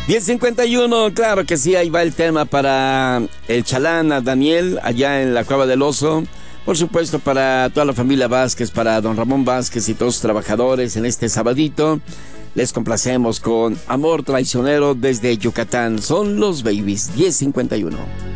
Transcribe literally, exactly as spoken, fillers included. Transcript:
diez cincuenta y uno, claro que sí, ahí va el tema para el Chalán, a Daniel, allá en la Cueva del Oso. Por supuesto, para toda la familia Vázquez, para don Ramón Vázquez y todos sus trabajadores en este sabadito. Les complacemos con Amor Traicionero desde Yucatán. Son los Babies, diez cincuenta y uno.